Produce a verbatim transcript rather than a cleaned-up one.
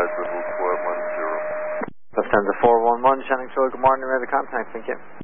advise Red Wolf four one zero. Lufthansa four one one, Shannon Troy, good morning, ready to contact, thank you.